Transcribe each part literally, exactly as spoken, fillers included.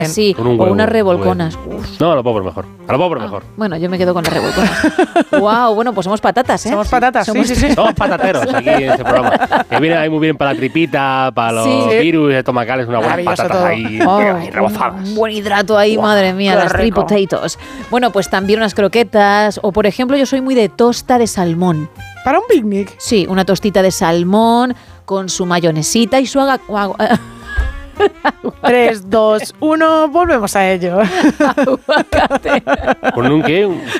Sí, con un o huevo, unas revolconas. Uf. No, lo pobre mejor. A lo pobre Ah, mejor. bueno, yo me quedo con las revolconas. Wow, bueno, pues somos patatas, ¿eh? Somos patatas, somos, sí, sí, sí. Somos patateros aquí en este programa. Que viene ahí muy bien para la tripita, para los Sí. virus estomacales, una buena Maravilloso patatas todo. ahí, Oh, ahí rebozadas. un buen hidrato ahí, Wow, madre mía, qué las three rico. potatoes. Bueno, pues también unas croquetas, o por ejemplo, yo soy muy de tosta de salmón. Para un picnic. Sí, una tostita de salmón con su mayonesita y su aga- agua- tres, dos, uno, volvemos a ello. aguacate. ¿Con un qué? Un-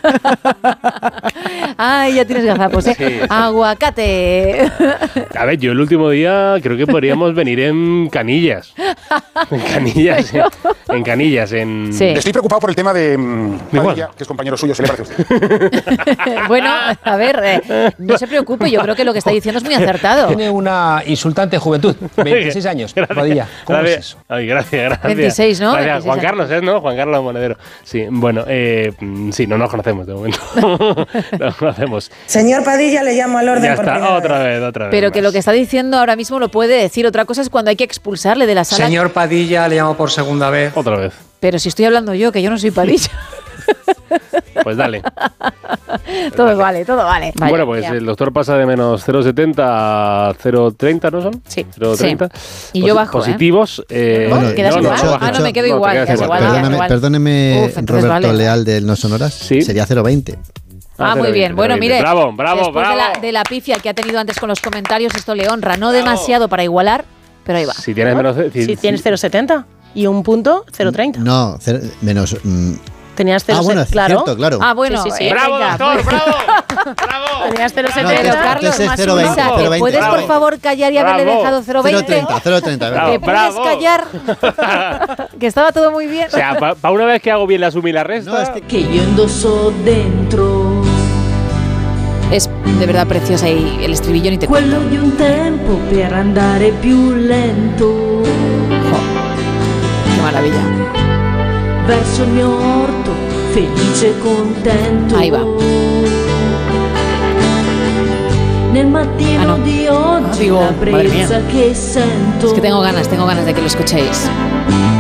Ay, ya tienes gazapos, ¿eh? Sí. Aguacate. A ver, yo el último día creo que podríamos venir en canillas. En canillas, en, en canillas, en... Sí. Estoy preocupado por el tema de mm, Igual. Padilla, que es compañero suyo, ¿se le parece a usted? Bueno, a ver, eh, no se preocupe, yo creo que lo que está diciendo es muy acertado. Tiene una insultante juventud, veintiséis años, Padilla. ¿Cómo es Gracias. eso? Ay, gracias, gracias. veintiséis, ¿no? Gracias. veintiséis Juan años. Carlos, ¿es, no? Juan Carlos Monedero. Sí, bueno, eh, mm, sí, no nos conocemos de momento. No nos conocemos. Señor Padilla, le llamo al orden Ya por está, primera otra vez. vez, otra vez. Pero que más. lo que está diciendo ahora mismo lo puede decir. Otra cosa es cuando hay que expulsarle de la sala. Señor Padilla, le llamo por segunda vez. Otra vez. Pero si estoy hablando yo, que yo no soy Padilla. Pues dale. Todo vale, todo vale. Vaya, bueno, pues ya. el doctor pasa de menos cero coma setenta a cero coma treinta, ¿no son? Sí. cero coma treinta. Y yo bajo, ¿eh? Positivos. Eh, Bueno, ¿quedas igual? bajas. Ah, no, me quedo igual, te quedas quedas igual, igual. ya. Perdóname, perdóneme Uf, entonces Roberto vale. Leal del No Sonoras. Sí. Sería cero coma veinte. Ah, muy bien. Bueno, mire, Bravo, bravo, después bravo. De, la, de la pifia que ha tenido antes con los comentarios, esto le honra. No demasiado para igualar, pero ahí va. Si tienes menos... Si tienes cero coma setenta y un punto, cero coma treinta. No, cero- menos. mm, Tenías cero ah, coma bueno, setenta, es claro. cierto, claro. Ah, bueno. Sí, sí, sí. eh, ¡Bravo, venga, doctor! pues- ¡Bravo! ¡Bravo! Tenías cero coma Pero, setenta. entonces- Carlos, entonces más cero coma veinte, Isa, cero coma ¿te veinte. puedes, por Bravo. favor, callar y haberle Bravo. dejado cero coma cero veinte? coma treinta, cero coma treinta. Bravo. ¿Te puedes callar? Que estaba todo muy bien. O sea, para pa una vez que hago bien la suma y la resta... No, es que- che io indosso dentro Es de verdad preciosa y el estribillo ni te cuento. quello di un tempo per andare più lento Qué maravilla. verso il mio orto felice e contento. Ahí va. Nel mattino Ah, no. di oggi digo, la madre mía. brezza che sento Es que tengo ganas, tengo ganas de que lo escuchéis.